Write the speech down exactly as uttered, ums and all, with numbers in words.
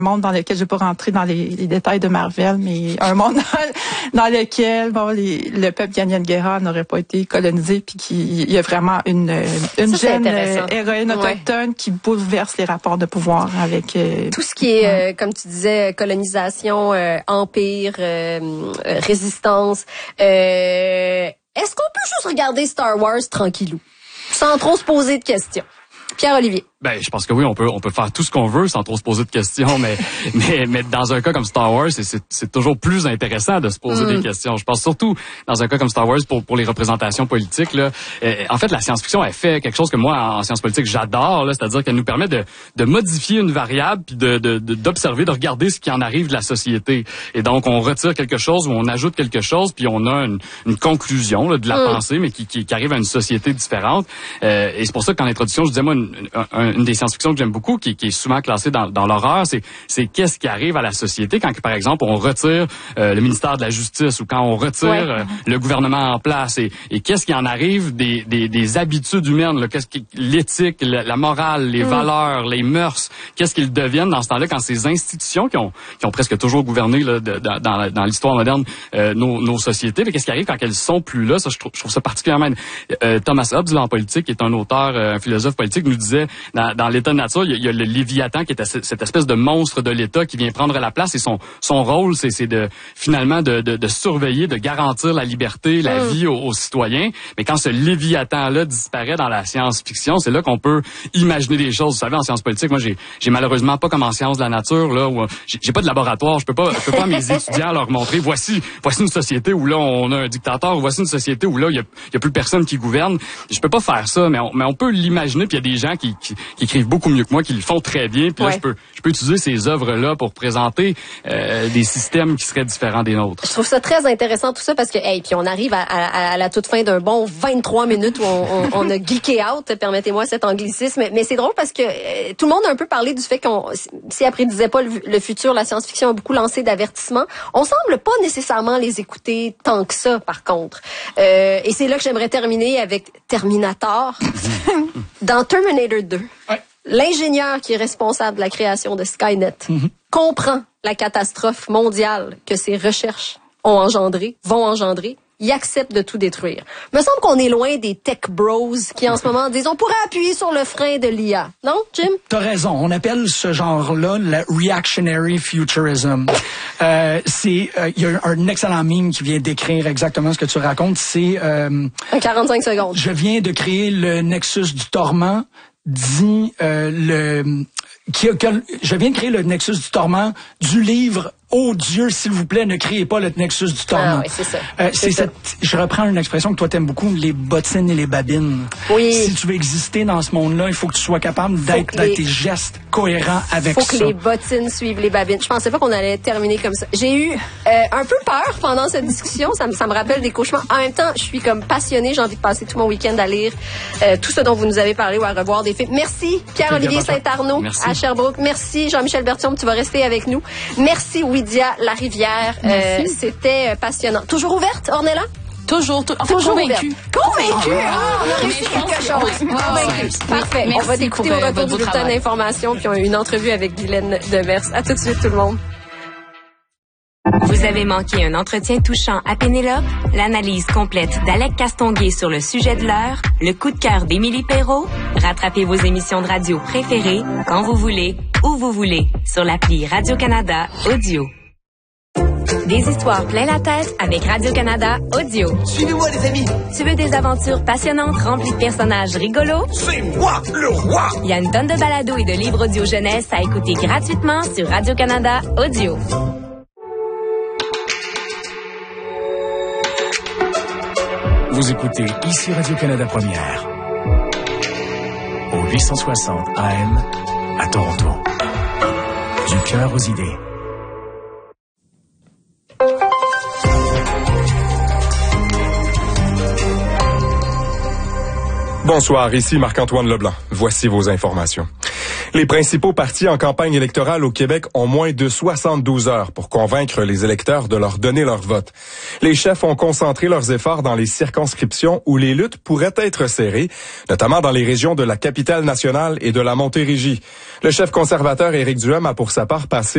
monde dans lequel je ne vais pas rentrer dans les, les détails de Marvel, mais un monde dans, dans lequel bon, les, le peuple Ghanaian Guerra n'aurait pas été colonisé, puis qu'il y a vraiment une, une ça, jeune euh, héroïne autochtone ouais. qui bouleverse les rapports de pouvoir avec... Euh, tout ce qui est, ouais. euh, comme tu disais, colonisation, euh, empire, euh, euh, résistance. Euh, est-ce qu'on peut juste regarder Star Wars tranquillou, sans trop se poser de questions? Pierre-Olivier. Ben, je pense que oui, on peut, on peut faire tout ce qu'on veut sans trop se poser de questions, mais, mais, mais dans un cas comme Star Wars, c'est, c'est, c'est toujours plus intéressant de se poser mm. des questions. Je pense surtout dans un cas comme Star Wars pour, pour les représentations politiques, là. Euh, en fait, la science-fiction, elle fait quelque chose que moi, en sciences politiques, j'adore, là. C'est-à-dire qu'elle nous permet de, de modifier une variable puis de, de, de, d'observer, de regarder ce qui en arrive de la société. Et donc, on retire quelque chose ou on ajoute quelque chose puis on a une, une conclusion, là, de la mm. pensée, mais qui, qui, qui arrive à une société différente. Euh, et c'est pour ça qu'en introduction, je disais, moi, une, une, une des science-fiction que j'aime beaucoup, qui, qui est souvent classée dans, dans l'horreur, c'est, c'est qu'est-ce qui arrive à la société quand, par exemple, on retire euh, le ministère de la Justice ou quand on retire ouais. euh, le gouvernement en place et, et qu'est-ce qui en arrive des, des, des habitudes humaines, là, qu'est-ce qui, l'éthique, la, la morale, les mm. valeurs, les mœurs, qu'est-ce qu'ils deviennent dans ce temps-là quand ces institutions qui ont, qui ont presque toujours gouverné là, de, de, dans, dans l'histoire moderne euh, nos, nos sociétés, mais qu'est-ce qui arrive quand elles sont plus là? Ça, je trouve, je trouve ça particulièrement... Euh, Thomas Hobbes, là, en politique, qui est un auteur, euh, un philosophe politique, nous disait dans, dans l'état de nature, il y, a, il y a le Léviathan qui est cette espèce de monstre de l'État qui vient prendre la place et son son rôle, c'est, c'est de finalement de, de, de surveiller, de garantir la liberté, la mmh. vie aux, aux citoyens. Mais quand ce Léviathan-là disparaît dans la science-fiction, c'est là qu'on peut imaginer des choses. Vous savez, en sciences politiques, moi, j'ai, j'ai malheureusement pas comme en sciences de la nature, là, où j'ai, j'ai pas de laboratoire, je peux pas, je peux pas à mes étudiants leur montrer, voici, voici une société où là, on a un dictateur, ou voici une société où là, il y a, il y a plus personne qui gouverne. Je peux pas faire ça, mais on, mais on peut l'imaginer, puis il y a des gens qui, qui, qui écrivent beaucoup mieux que moi, qui le font très bien, puis ouais. là, je peux, je peux utiliser ces œuvres-là pour présenter euh, des systèmes qui seraient différents des nôtres. Je trouve ça très intéressant tout ça parce que, hey, puis on arrive à, à, à la toute fin d'un bon vingt-trois minutes où on, on, on a geeké out, permettez-moi cet anglicisme, mais c'est drôle parce que euh, tout le monde a un peu parlé du fait qu'on, si après disait pas le, le futur, la science-fiction a beaucoup lancé d'avertissements. On semble pas nécessairement les écouter tant que ça, par contre. Euh, et c'est là que j'aimerais terminer avec Terminator. Dans Terminator deux. Ouais. L'ingénieur qui est responsable de la création de Skynet mm-hmm. comprend la catastrophe mondiale que ses recherches ont engendré, vont engendrer. Il accepte de tout détruire. Il me semble qu'on est loin des tech bros qui, en ce moment, disent on pourrait appuyer sur le frein de l'I A. Non, Jim? T'as raison. On appelle ce genre-là le reactionary futurism. Euh, c'est, il euh, y a un excellent meme qui vient décrire exactement ce que tu racontes. C'est... Euh, quarante-cinq secondes. Je viens de créer le Nexus du Torment, dit euh, le... Qui, que, je viens de créer le Nexus du Torment du livre « Oh Dieu, s'il vous plaît, ne créez pas le Nexus du Torment ». Ah oui, c'est ça. Euh, c'est c'est cette, je reprends une expression que toi t'aimes beaucoup, les bottines et les babines. Oui. Si tu veux exister dans ce monde-là, il faut que tu sois capable d'être dans les... tes gestes cohérents avec ça. Il faut que les bottines suivent les babines. Je pensais pas qu'on allait terminer comme ça. J'ai eu euh, un peu peur pendant cette discussion. Ça me, ça me rappelle des cauchemars. En même temps, je suis comme passionnée. J'ai envie de passer tout mon week-end à lire euh, tout ce dont vous nous avez parlé ou à revoir des films. Merci Pierre-Olivier Saint-Arnaud Merci. à Sherbrooke. Merci Jean-Michel Berthiaume, tu vas rester avec nous. Merci Widia Larivière. Euh, c'était passionnant. Toujours ouverte, Ornella? Toujours, to- en fait, toujours convaincu. Convaincu! Ah, on a réussi quelque chose. Ouais. Convaincu. Ouais. Parfait. Merci on va t'écouter pour, au euh, retour votre du bulletin travail. d'information, puis on a une entrevue avec Guylaine Demers. À tout de suite, tout le monde. Vous avez manqué un entretien touchant à Pénélope, l'analyse complète d'Alec Castonguay sur le sujet de l'heure, le coup de cœur d'Émilie Perrault. Rattrapez vos émissions de radio préférées quand vous voulez, où vous voulez, sur l'appli Radio-Canada Audio. Des histoires plein la tête avec Radio-Canada Audio. Suivez-moi, les amis. Tu veux des aventures passionnantes remplies de personnages rigolos? C'est moi, le roi. Il y a une tonne de balados et de livres audio jeunesse à écouter gratuitement sur Radio-Canada Audio. Vous écoutez ici Radio-Canada Première. Au huit cent soixante A M à Toronto. Du cœur aux idées. Bonsoir, ici Marc-Antoine Leblanc. Voici vos informations. Les principaux partis en campagne électorale au Québec ont moins de soixante-douze heures pour convaincre les électeurs de leur donner leur vote. Les chefs ont concentré leurs efforts dans les circonscriptions où les luttes pourraient être serrées, notamment dans les régions de la capitale nationale et de la Montérégie. Le chef conservateur Éric Duhem a pour sa part passé